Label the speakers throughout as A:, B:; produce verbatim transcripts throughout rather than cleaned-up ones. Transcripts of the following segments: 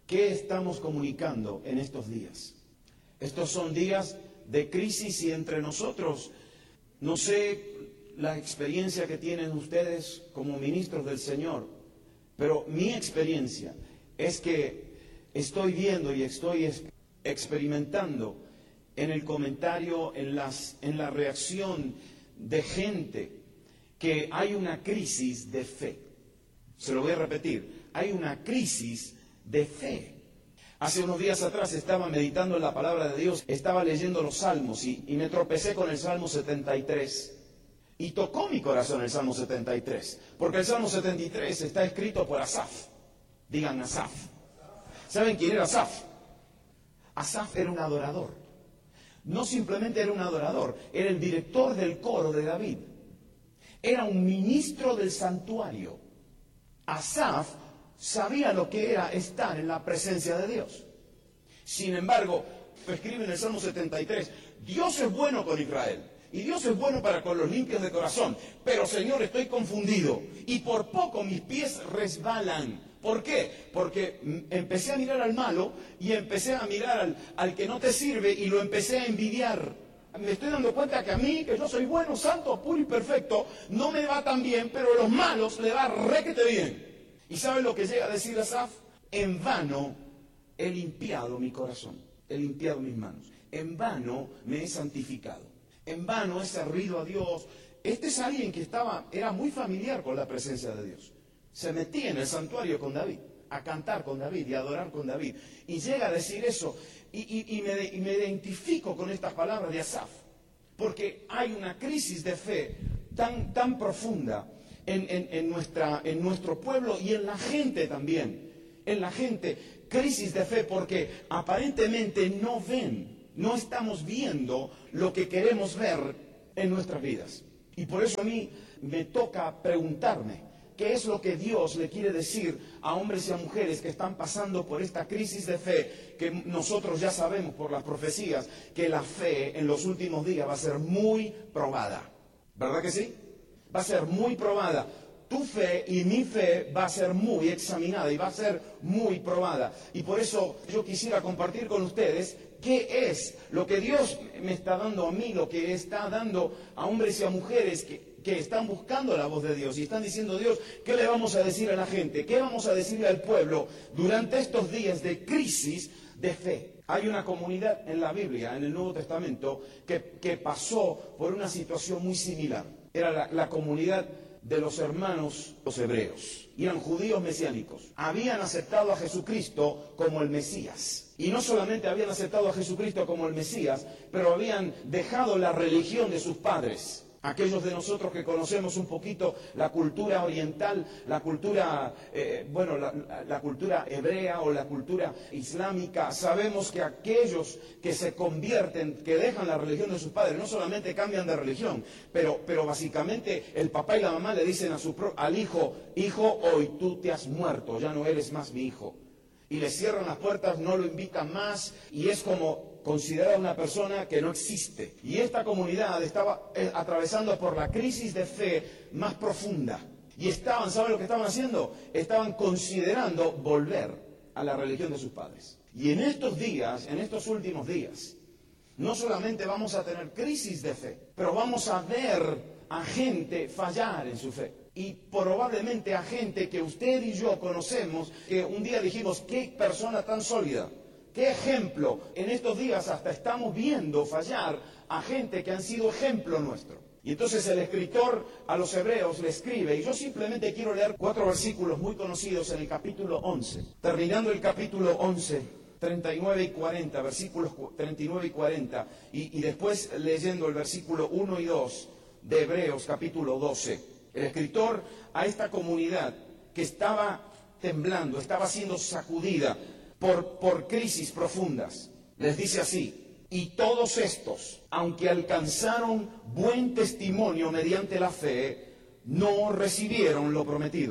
A: ¿Qué estamos comunicando en estos días? Estos son días de crisis y entre nosotros, no sé la experiencia que tienen ustedes como ministros del Señor, pero mi experiencia es que estoy viendo y estoy experimentando en el comentario, en, las, en la reacción de gente, que hay una crisis de fe. Se lo voy a repetir, hay una crisis de fe. Hace unos días atrás estaba meditando en la palabra de Dios, estaba leyendo los Salmos y, y me tropecé con el Salmo setenta y tres. Y tocó mi corazón el Salmo setenta y tres, porque el Salmo setenta y tres está escrito por Asaf. Digan Asaf. ¿Saben quién era Asaf? Asaf era un adorador. No simplemente era un adorador, era el director del coro de David. Era un ministro del santuario. Asaf sabía lo que era estar en la presencia de Dios. Sin embargo, escribe en el Salmo setenta y tres, Dios es bueno con Israel. Y Dios es bueno para con los limpios de corazón. Pero, Señor, estoy confundido. Y por poco mis pies resbalan. ¿Por qué? Porque empecé a mirar al malo y empecé a mirar al, al que no te sirve y lo empecé a envidiar. Me estoy dando cuenta que a mí, que yo soy bueno, santo, puro y perfecto, no me va tan bien, pero a los malos le va requete bien. ¿Y saben lo que llega a decir Asaf? En vano he limpiado mi corazón, he limpiado mis manos. En vano me he santificado. En vano he servido a Dios. Este es alguien que estaba, era muy familiar con la presencia de Dios. Se metía en el santuario con David, a cantar con David y a adorar con David. Y llega a decir eso, y, y, y, me, y me identifico con estas palabras de Asaf, porque hay una crisis de fe tan, tan profunda en, en, en, nuestra, en nuestro pueblo y en la gente también. En la gente, crisis de fe porque aparentemente no ven, no estamos viendo lo que queremos ver en nuestras vidas. Y por eso a mí me toca preguntarme, ¿qué es lo que Dios le quiere decir a hombres y a mujeres que están pasando por esta crisis de fe? Que nosotros ya sabemos por las profecías que la fe en los últimos días va a ser muy probada. ¿Verdad que sí? Va a ser muy probada. Tu fe y mi fe va a ser muy examinada y va a ser muy probada. Y por eso yo quisiera compartir con ustedes qué es lo que Dios me está dando a mí, lo que está dando a hombres y a mujeres que... que están buscando la voz de Dios y están diciendo, Dios, ¿qué le vamos a decir a la gente? ¿Qué vamos a decirle al pueblo durante estos días de crisis de fe? Hay una comunidad en la Biblia, en el Nuevo Testamento, que, que pasó por una situación muy similar. Era la, la comunidad de los hermanos, los hebreos. Y eran judíos mesiánicos. Habían aceptado a Jesucristo como el Mesías. Y no solamente habían aceptado a Jesucristo como el Mesías, pero habían dejado la religión de sus padres. Aquellos de nosotros que conocemos un poquito la cultura oriental, la cultura, eh, bueno, la, la cultura hebrea o la cultura islámica, sabemos que aquellos que se convierten, que dejan la religión de sus padres, no solamente cambian de religión, pero, pero básicamente el papá y la mamá le dicen a su pro, al hijo, hijo, hoy tú te has muerto, ya no eres más mi hijo. Y le cierran las puertas, no lo invitan más, y es como considerada una persona que no existe. Y esta comunidad estaba eh, atravesando por la crisis de fe más profunda. Y estaban, ¿saben lo que estaban haciendo? Estaban considerando volver a la religión de sus padres. Y en estos días, en estos últimos días, no solamente vamos a tener crisis de fe, pero vamos a ver a gente fallar en su fe. Y probablemente a gente que usted y yo conocemos, que un día dijimos, qué persona tan sólida. ¿Qué ejemplo? En estos días hasta estamos viendo fallar a gente que han sido ejemplo nuestro. Y entonces el escritor a los hebreos le escribe, y yo simplemente quiero leer cuatro versículos muy conocidos en el capítulo once. Terminando el capítulo once, treinta y nueve y cuarenta, versículos treinta y nueve y cuarenta, y, y después leyendo el versículo uno y dos de Hebreos capítulo doce. El escritor a esta comunidad que estaba temblando, estaba siendo sacudida, Por, por crisis profundas, les dice así, y todos estos, aunque alcanzaron buen testimonio mediante la fe, no recibieron lo prometido.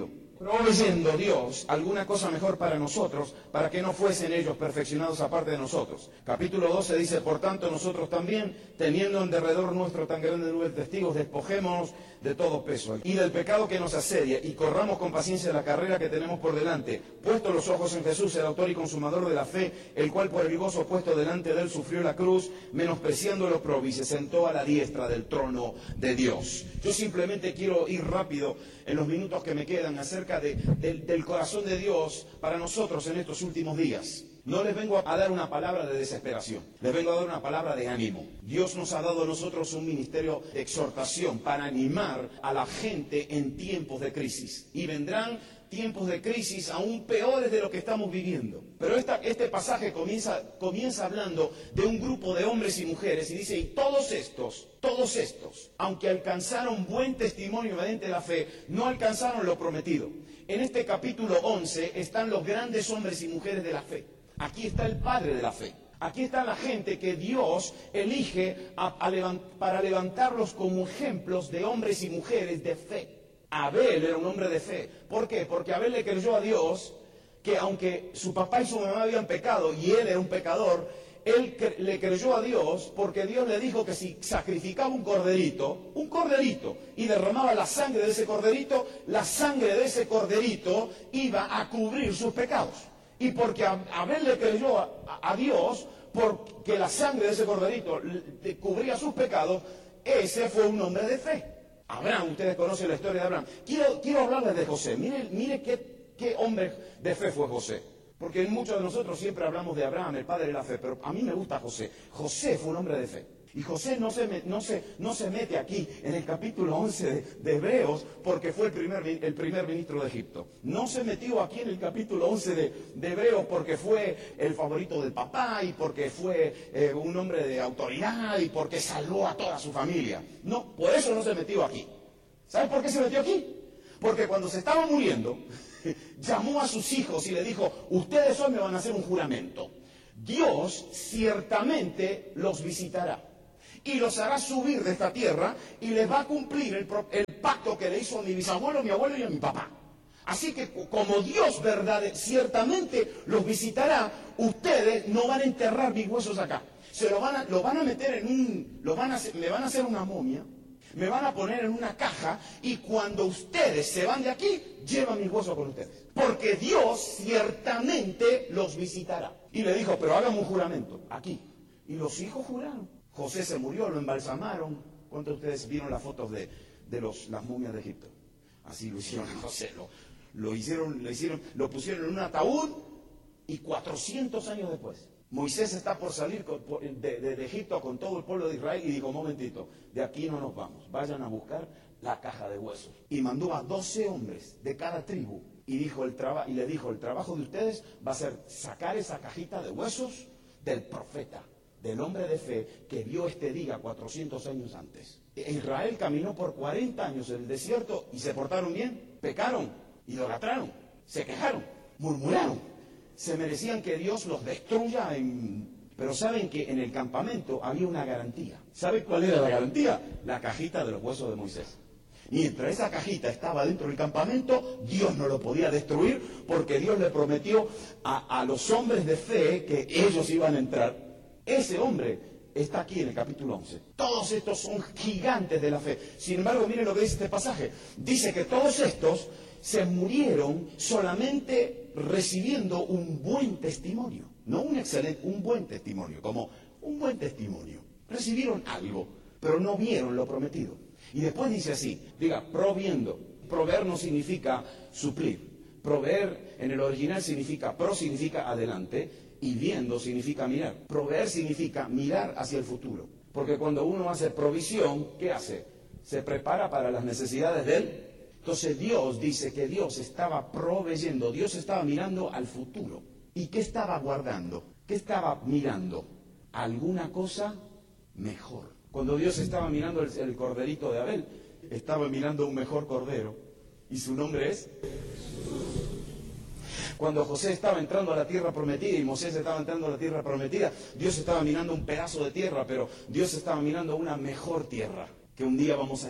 A: proveyendo Dios alguna cosa mejor para nosotros, para que no fuesen ellos perfeccionados aparte de nosotros. Capítulo doce dice, por tanto nosotros también, teniendo en derredor nuestro tan grande nube de testigos, despojémonos de todo peso y del pecado que nos asedia, y corramos con paciencia la carrera que tenemos por delante, puesto los ojos en Jesús, el autor y consumador de la fe, el cual por el gozo puesto delante de él sufrió la cruz, menospreciando el oprobio, y se sentó a la diestra del trono de Dios. Yo simplemente quiero ir rápido en los minutos que me quedan acerca de, de, del corazón de Dios para nosotros en estos últimos días. No les vengo a dar una palabra de desesperación, les vengo a dar una palabra de ánimo. Dios nos ha dado a nosotros un ministerio de exhortación para animar a la gente en tiempos de crisis. Y vendrán tiempos de crisis aún peores de lo que estamos viviendo. Pero esta, este pasaje comienza, comienza hablando de un grupo de hombres y mujeres y dice, y todos estos, todos estos, aunque alcanzaron buen testimonio mediante la fe, no alcanzaron lo prometido. En este capítulo once están los grandes hombres y mujeres de la fe. Aquí está el padre de la fe. Aquí está la gente que Dios elige a, a levant, para levantarlos como ejemplos de hombres y mujeres de fe. Abel era un hombre de fe. ¿Por qué? Porque Abel le creyó a Dios que aunque su papá y su mamá habían pecado y él era un pecador, él cre- le creyó a Dios porque Dios le dijo que si sacrificaba un corderito, un corderito, y derramaba la sangre de ese corderito, la sangre de ese corderito iba a cubrir sus pecados. Y porque Abel le creyó a, a, a Dios, porque la sangre de ese corderito le, cubría sus pecados, ese fue un hombre de fe. Abraham, ustedes conocen la historia de Abraham. Quiero, quiero hablarles de José. Mire, mire qué, qué hombre de fe fue José. Porque muchos de nosotros siempre hablamos de Abraham, el padre de la fe, pero a mí me gusta José. José fue un hombre de fe. Y José no se, no, se, no se mete aquí en el capítulo once de, de Hebreos porque fue el primer, el primer ministro de Egipto. No se metió aquí en el capítulo once de, de Hebreos porque fue el favorito del papá y porque fue eh, un hombre de autoridad y porque salvó a toda su familia. No, por eso no se metió aquí. ¿Sabes por qué se metió aquí? Porque cuando se estaba muriendo, llamó a sus hijos y le dijo, ustedes hoy me van a hacer un juramento. Dios ciertamente los visitará y los hará subir de esta tierra y les va a cumplir el, el pacto que le hizo a mi bisabuelo, a mi abuelo y a mi papá. Así que como Dios verdad, ciertamente los visitará, ustedes no van a enterrar mis huesos acá. Se lo van a, lo van a meter en un, lo van a, me van a hacer una momia, me van a poner en una caja y cuando ustedes se van de aquí, llevan mis huesos con ustedes. Porque Dios ciertamente los visitará. Y le dijo, pero hagan un juramento aquí. Y los hijos juraron. José se murió, lo embalsamaron. ¿Cuántos de ustedes vieron las fotos de, de los, las momias de Egipto? Así lo hicieron a José. Lo, lo, hicieron, lo, hicieron, lo pusieron en un ataúd y cuatrocientos años después, Moisés está por salir de, de, de Egipto con todo el pueblo de Israel y dijo, un momentito, de aquí no nos vamos, vayan a buscar la caja de huesos. Y mandó a doce hombres de cada tribu y, dijo el traba, y le dijo, el trabajo de ustedes va a ser sacar esa cajita de huesos del profeta, del hombre de fe que vio este día cuatrocientos años antes. Israel caminó por cuarenta años en el desierto y se portaron bien, pecaron, idolatraron, se quejaron, murmuraron, se merecían que Dios los destruya. En... Pero saben que en el campamento había una garantía. ¿Saben cuál era la garantía? La cajita de los huesos de Moisés. Mientras esa cajita estaba dentro del campamento, Dios no lo podía destruir porque Dios le prometió a, a los hombres de fe que ellos iban a entrar. Ese hombre está aquí en el capítulo once. Todos estos son gigantes de la fe. Sin embargo, miren lo que dice este pasaje. Dice que todos estos se murieron solamente recibiendo un buen testimonio. No un excelente, un buen testimonio, como un buen testimonio. Recibieron algo, pero no vieron lo prometido. Y después dice así, diga, proviendo. Proveer no significa suplir. Proveer en el original significa, pro significa adelante, y viendo significa mirar. Proveer significa mirar hacia el futuro. Porque cuando uno hace provisión, ¿qué hace? Se prepara para las necesidades de él. Entonces Dios dice que Dios estaba proveyendo, Dios estaba mirando al futuro. ¿Y qué estaba guardando? ¿Qué estaba mirando? Alguna cosa mejor. Cuando Dios estaba mirando el, el corderito de Abel, estaba mirando un mejor cordero. ¿Y su nombre es? Cuando José estaba entrando a la tierra prometida y Moisés estaba entrando a la tierra prometida, Dios estaba mirando un pedazo de tierra, pero Dios estaba mirando una mejor tierra que un día vamos a